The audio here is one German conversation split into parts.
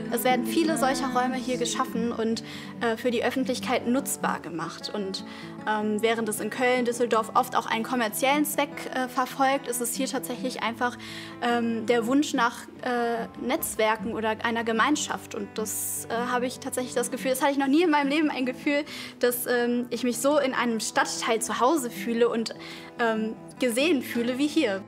Es werden viele solcher Räume hier geschaffen und für die Öffentlichkeit nutzbar gemacht. Und während es in Köln, Düsseldorf oft auch einen kommerziellen Zweck verfolgt, ist es hier tatsächlich einfach der Wunsch nach Netzwerken oder einer Gemeinschaft. Und das habe ich tatsächlich das Gefühl, das hatte ich noch nie in meinem Leben ein Gefühl, dass ich mich so in einem Stadtteil zu Hause fühle und gesehen fühle wie hier.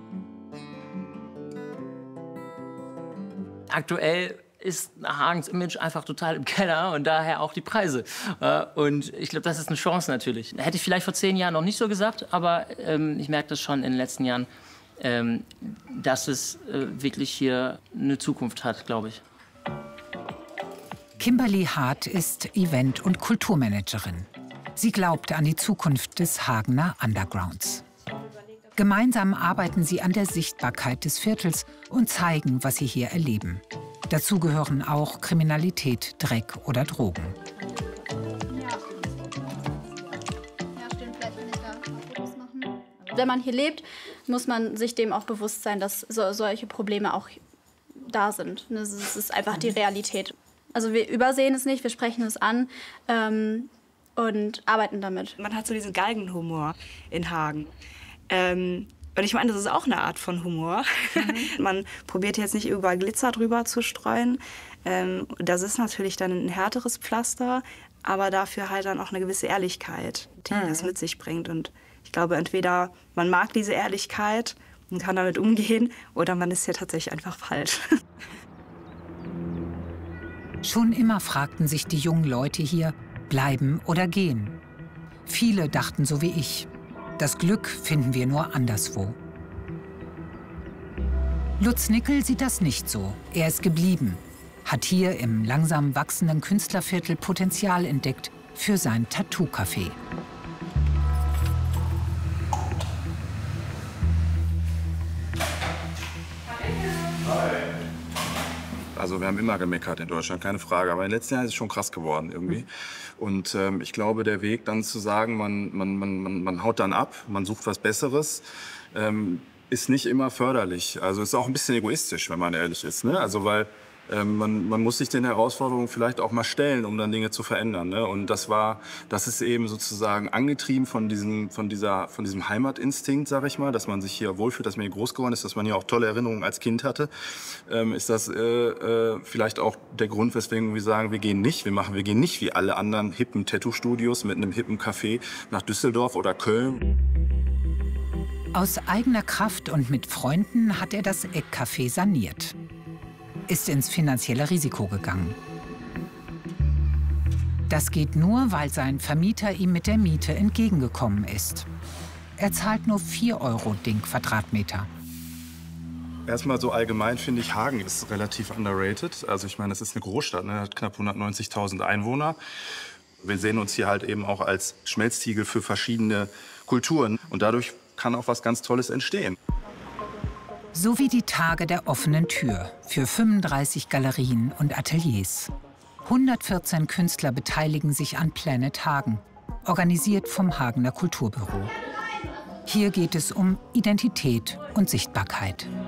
Aktuell ist Hagens Image einfach total im Keller und daher auch die Preise. Und ich glaube, das ist eine Chance natürlich. Hätte ich vielleicht vor 10 Jahren noch nicht so gesagt, aber ich merke das schon in den letzten Jahren, dass es wirklich hier eine Zukunft hat, glaube ich. Kimberly Hart ist Event- und Kulturmanagerin. Sie glaubt an die Zukunft des Hagener Undergrounds. Gemeinsam arbeiten sie an der Sichtbarkeit des Viertels und zeigen, was sie hier erleben. Dazu gehören auch Kriminalität, Dreck oder Drogen. Wenn man hier lebt, muss man sich dem auch bewusst sein, dass solche Probleme auch da sind. Das ist einfach die Realität. Also wir übersehen es nicht, wir sprechen es an und arbeiten damit. Man hat so diesen Galgenhumor in Hagen. Und ich meine, das ist auch eine Art von Humor. Man probiert jetzt nicht überall Glitzer drüber zu streuen. Das ist natürlich dann ein härteres Pflaster, aber dafür halt dann auch eine gewisse Ehrlichkeit, die das mit sich bringt. Und ich glaube, entweder man mag diese Ehrlichkeit und kann damit umgehen, oder man ist hier tatsächlich einfach falsch. Schon immer fragten sich die jungen Leute hier, bleiben oder gehen. Viele dachten so wie ich. Das Glück finden wir nur anderswo. Lutz Nickel sieht das nicht so. Er ist geblieben, hat hier im langsam wachsenden Künstlerviertel Potenzial entdeckt für sein Tattoo-Café. Also wir haben immer gemeckert in Deutschland, keine Frage. Aber in den letzten Jahren ist es schon krass geworden irgendwie. Und ich glaube, der Weg dann zu sagen, man haut dann ab, man sucht was Besseres, ist nicht immer förderlich. Also ist auch ein bisschen egoistisch, wenn man ehrlich ist. Ne? Also weil man muss sich den Herausforderungen vielleicht auch mal stellen, um dann Dinge zu verändern. Ne? Und das ist eben sozusagen angetrieben von diesem Heimatinstinkt, sag ich mal, dass man sich hier wohlfühlt, dass man hier groß geworden ist, dass man hier auch tolle Erinnerungen als Kind hatte. Ist das vielleicht auch der Grund, weswegen wir sagen, wir gehen nicht wie alle anderen hippen Tattoo-Studios mit einem hippen Café nach Düsseldorf oder Köln. Aus eigener Kraft und mit Freunden hat er das Eckcafé saniert. Ist ins finanzielle Risiko gegangen. Das geht nur, weil sein Vermieter ihm mit der Miete entgegengekommen ist. Er zahlt nur 4 € den Quadratmeter. Erstmal so allgemein finde ich, Hagen ist relativ underrated. Also ich meine, es ist eine Großstadt, ne? Hat knapp 190.000 Einwohner. Wir sehen uns hier halt eben auch als Schmelztiegel für verschiedene Kulturen. Und dadurch kann auch was ganz Tolles entstehen. So wie die Tage der offenen Tür für 35 Galerien und Ateliers. 114 Künstler beteiligen sich an Planet Hagen, organisiert vom Hagener Kulturbüro. Hier geht es um Identität und Sichtbarkeit.